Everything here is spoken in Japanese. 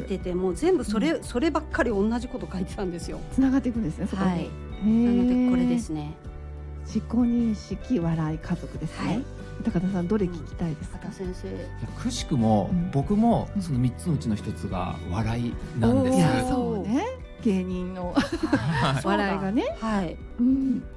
てても全部そればっかり同じこと書いてたんですよ。 つながっていくんですね、そこに。 はい、なのでこれですね。 自己認識、笑い、家族ですね。はい、高田さんどれ聞きたいですか？ 高先生。 くしくも、僕もその3つのうちの1つが笑いなんです。 いやそうね、芸人の笑いがね。 はい、